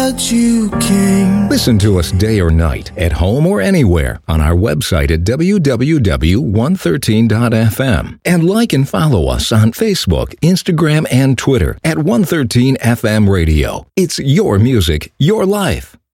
that you came. Listen to us day or night, at home or anywhere, on our website at www.113.fm. And like and follow us on Facebook, Instagram, and Twitter at 113 FM Radio. It's your music, your life.